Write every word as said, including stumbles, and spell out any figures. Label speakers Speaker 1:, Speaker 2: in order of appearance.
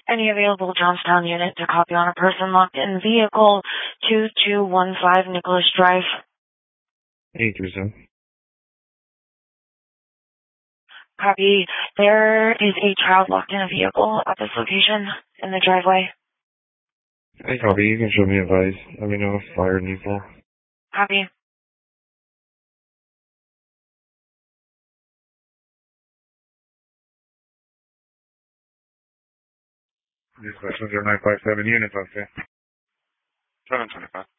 Speaker 1: Any available Johnstown unit to copy on a person locked in vehicle two two one five Nicholas Drive?
Speaker 2: eight three seven.
Speaker 1: Copy. There is a child locked in a vehicle at this location in the driveway.
Speaker 2: Hey, copy. You can show me advice. Let me know if fire needs more.
Speaker 1: Copy.
Speaker 2: Dispatch zero nine five seven units, I'll say.
Speaker 3: seven twenty-five.